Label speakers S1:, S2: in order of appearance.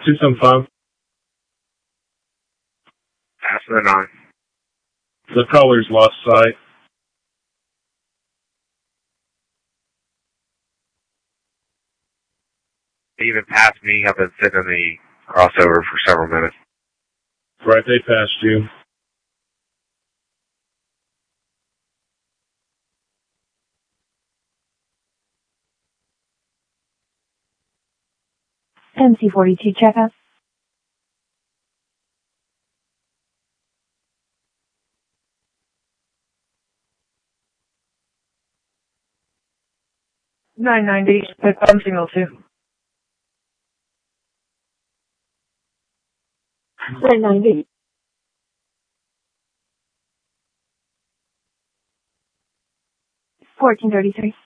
S1: 275.
S2: Pass the 9.
S1: The caller's lost sight.
S2: Even past me, I've been sitting in the crossover for several minutes.
S1: Right, they passed you.
S3: MC42 checkup.
S4: $990, I'm signal 2.
S3: 990. 1433.